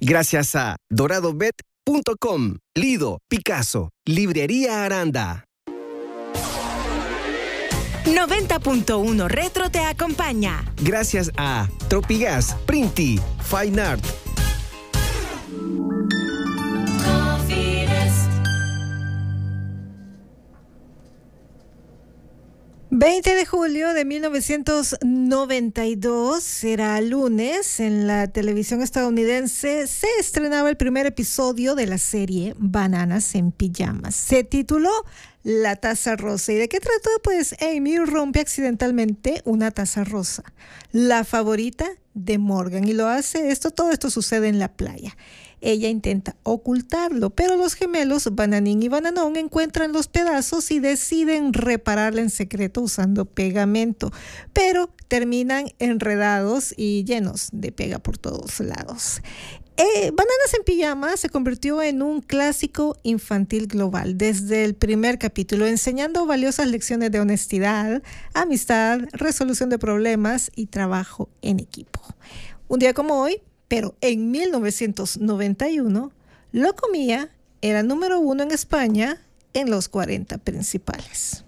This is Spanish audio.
Gracias a doradobet.com, Lido, Picasso, Librería Aranda. 90.1 Retro te acompaña. Gracias a Tropigas, Printi, Fine Art. 20 de julio de 1992, era lunes, en la televisión estadounidense se estrenaba el primer episodio de la serie Bananas en Pijamas. Se tituló La Taza Rosa. ¿Y de qué trató? Pues Amy rompe accidentalmente una taza rosa, la favorita de Morgan, y todo esto sucede en la playa. Ella intenta ocultarlo, pero los gemelos Bananín y Bananón encuentran los pedazos y deciden repararla en secreto usando pegamento, pero terminan enredados y llenos de pega por todos lados. Bananas en Pijama se convirtió en un clásico infantil global desde el primer capítulo, enseñando valiosas lecciones de honestidad, amistad, resolución de problemas y trabajo en equipo. Un día como hoy, pero en 1991, Loco Mía era número 1 en España en los 40 principales.